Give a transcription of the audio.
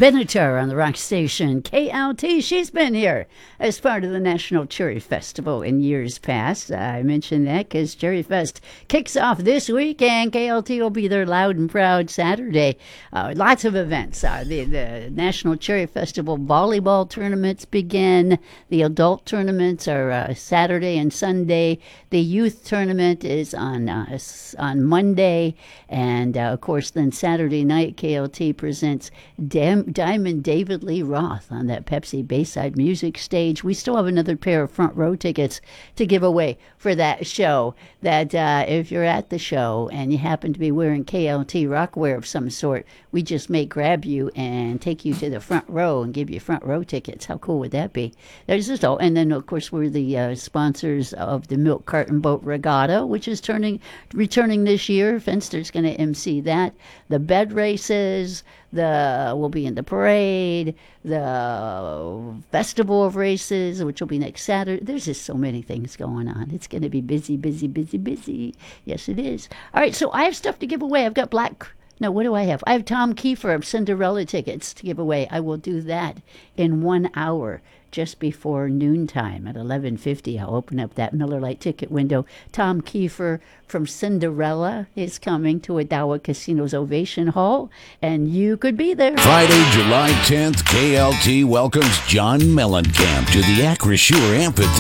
Benatar on the rock station KLT. She's been here as part of the National Cherry Festival in years past. I mentioned that because Cherry Fest kicks off this week, and KLT will be there loud and proud Saturday. Lots of events. The National Cherry Festival volleyball tournaments begin. The adult tournaments are Saturday and Sunday. The youth tournament is on Monday, and of course, then Saturday night KLT presents Diamond David Lee Roth on that Pepsi Bayside Music stage. We still have another pair of front row tickets to give away for that show. That if you're at the show and you happen to be wearing KLT rockwear of some sort, we just may grab you and take you to the front row and give you front row tickets. How cool would that be? There's just all, and then of course we're the sponsors of the Milk Carton Boat Regatta, which is returning this year. Fenster's going to MC that. The bed races. We'll be in the parade, the festival of races, which will be next Saturday. There's just so many things going on. It's going to be busy, busy, busy, busy. Yes, it is. All right, so I have stuff to give away. I've got what do I have? I have Tom Kiefer of Cinderella tickets to give away. I will do that in 1 hour, just before noontime at 11:50. I'll open up that Miller Lite ticket window. Tom Kiefer from Cinderella is coming to Odawa Casino's Ovation Hall, and you could be there. Friday, July 10th, KLT welcomes John Mellencamp to the Acrisure Amphitheater.